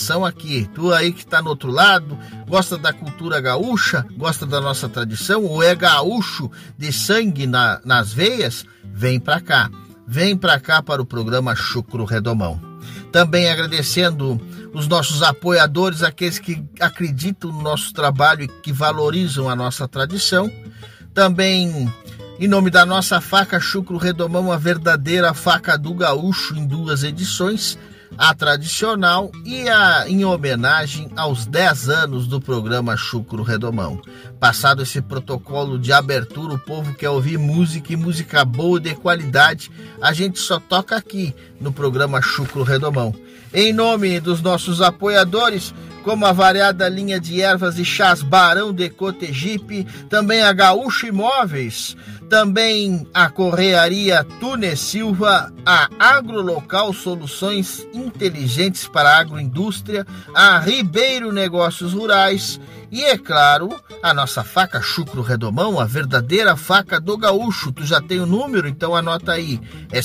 atenção aqui. Tu aí que tá no outro lado, gosta da cultura gaúcha, gosta da nossa tradição, ou é gaúcho de sangue nas veias, vem pra cá. Vem pra cá para o programa Chucro Redomão. Também agradecendo os nossos apoiadores, aqueles que acreditam no nosso trabalho e que valorizam a nossa tradição. Também, em nome da nossa faca Chucro Redomão, a verdadeira faca do gaúcho em 2 edições, a tradicional e em homenagem aos 10 anos do programa Chucro Redomão. Passado esse protocolo de abertura, o povo quer ouvir música e música boa de qualidade, a gente só toca aqui no programa Chucro Redomão. Em nome dos nossos apoiadores, como a variada linha de ervas e chás Barão de Cotegipe, também a Gaúcho Imóveis, também a Correaria Tune Silva, a Agrolocal Soluções Inteligentes para a Agroindústria, a Ribeiro Negócios Rurais e, é claro, a nossa faca Chucro Redomão, a verdadeira faca do gaúcho. Tu já tem o número, então anota aí, é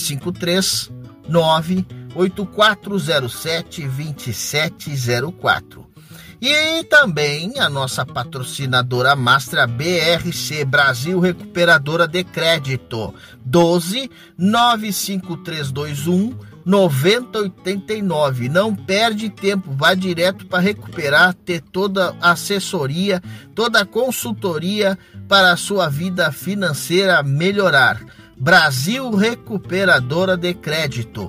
539-8407-2704. E também a nossa patrocinadora master, a BRC Brasil Recuperadora de Crédito, 12-95321-9089. Não perde tempo, vá direto para recuperar, ter toda a assessoria, toda a consultoria para a sua vida financeira melhorar. Brasil Recuperadora de Crédito,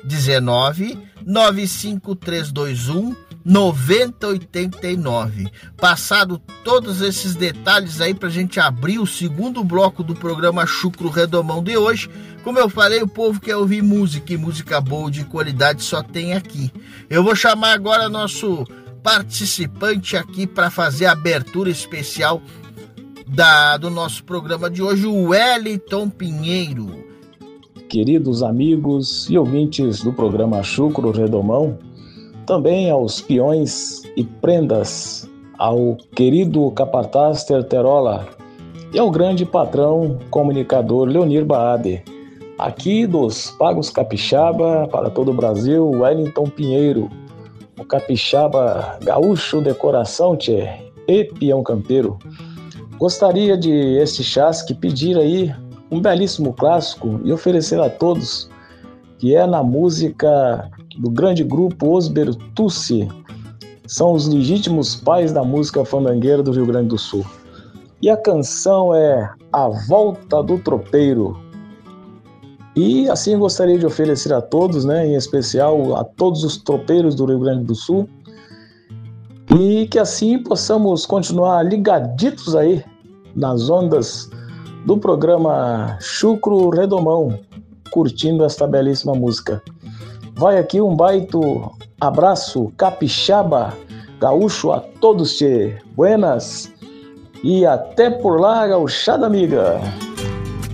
19-95321-9089. Passado todos esses detalhes aí pra gente abrir o segundo bloco do programa Chucro Redomão de hoje. Como eu falei, o povo quer ouvir música, e música boa de qualidade só tem aqui. Eu vou chamar agora nosso participante aqui para fazer a abertura especial do nosso programa de hoje, o Wellington Pinheiro. Queridos amigos e ouvintes do programa Chucro Redomão, também aos peões e prendas, ao querido capataz Terterola e ao grande patrão comunicador Leonir Baade. Aqui dos Pagos Capixaba para todo o Brasil, Wellington Pinheiro, o capixaba gaúcho de coração, tchê, e peão campeiro. Gostaria de este chasque pedir aí um belíssimo clássico e oferecer a todos, que é na música do grande grupo Os Bertucci. São os legítimos pais da música fandangueira do Rio Grande do Sul. E a canção é A Volta do Tropeiro. E assim gostaria de oferecer a todos, né, em especial a todos os tropeiros do Rio Grande do Sul, e que assim possamos continuar ligaditos aí nas ondas do programa Chucro Redomão, curtindo esta belíssima música. Vai aqui um baito abraço capixaba gaúcho a todos, tchê. Buenas e até por lá, gauchada amiga.